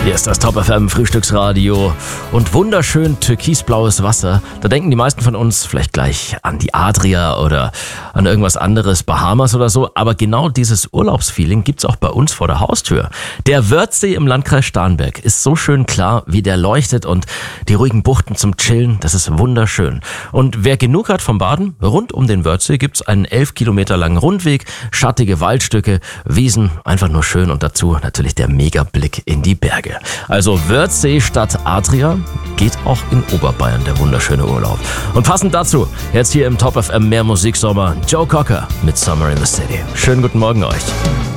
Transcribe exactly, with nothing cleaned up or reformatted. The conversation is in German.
Hier ist das Top F M Frühstücksradio und wunderschön türkisblaues Wasser. Da denken die meisten von uns vielleicht gleich an die Adria oder an irgendwas anderes, Bahamas oder so. Aber genau dieses Urlaubsfeeling gibt's auch bei uns vor der Haustür. Der Wörthsee im Landkreis Starnberg ist so schön klar, wie der leuchtet, und die ruhigen Buchten zum Chillen, das ist wunderschön. Und wer genug hat vom Baden, rund um den Wörthsee gibt's einen elf Kilometer langen Rundweg, schattige Waldstücke, Wiesen, einfach nur schön, und dazu natürlich der Megablick in die Berge. Also Wörthsee statt Adria, geht auch in Oberbayern der wunderschöne Urlaub. Und passend dazu, jetzt hier im Top F M mehr Musiksommer, Joe Cocker mit Summer in the City. Schönen guten Morgen euch.